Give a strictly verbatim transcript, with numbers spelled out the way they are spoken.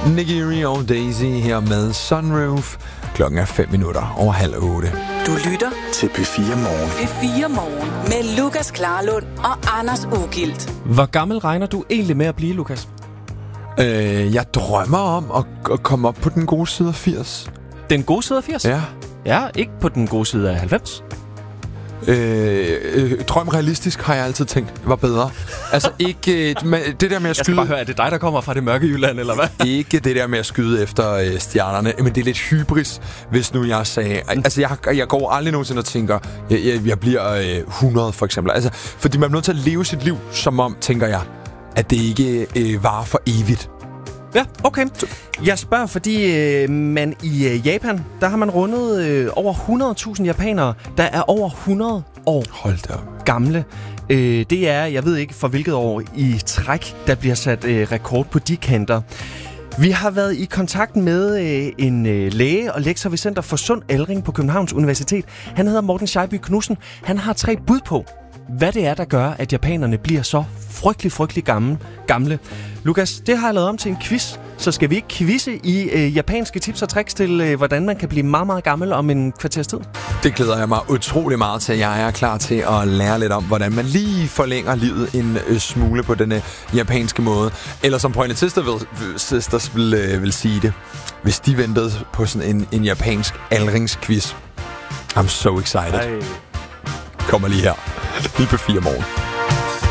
Nigiri og Daisy her med Sunroof. Klokken er fem minutter over halv otte. Du lytter til P fire Morgen. P fire Morgen med Lukas Klarlund og Anders Ugilt. Hvor gammel regner du egentlig med at blive, Lukas? Øh, jeg drømmer om at, at komme op på den gode side af firs. Den gode side af firs? Ja. Ja, ikke på den gode side af halvfems. Øh, øh, drøm realistisk har jeg altid tænkt var bedre. Altså ikke øh, det der med at skyde. Jeg skal bare høre, er det dig, der kommer fra det mørke Jylland, eller hvad? Ikke det der med at skyde efter øh, stjernerne, men det er lidt hybris, hvis nu jeg sagde. Altså jeg, jeg går aldrig nogensinde og tænker, jeg, jeg, jeg bliver øh, hundrede for eksempel. Altså fordi man er nødt til at leve sit liv som om, tænker jeg, at det ikke øh, varer for evigt. Ja, okay. Jeg spørger, fordi øh, man i øh, Japan, der har man rundet øh, over hundrede tusind japanere, der er over hundrede år Hold da op. gamle. Øh, det er, jeg ved ikke for hvilket år i træk, der bliver sat øh, rekord på de kanter. Vi har været i kontakt med øh, en øh, læge og lektor ved Center for Sund Aldring på Københavns Universitet. Han hedder Morten Scheiby Knudsen. Han har tre bud på, hvad det er, der gør, at japanerne bliver så frygtelig, frygtelig gamle. gamle. Lukas, det har jeg lavet om til en quiz, så skal vi ikke quizze i øh, japanske tips og tricks til, øh, hvordan man kan blive meget, meget gammel om en kvarters tid? Det glæder jeg mig utrolig meget til. Jeg er klar til at lære lidt om, hvordan man lige forlænger livet en øh, smule på denne japanske måde. Eller som Pointe Sisters vil, øh, vil sige det, hvis de ventede på sådan en, en japansk aldringsquiz. I'm so excited. Ej. Kommer lige her. Lige på fire morgen.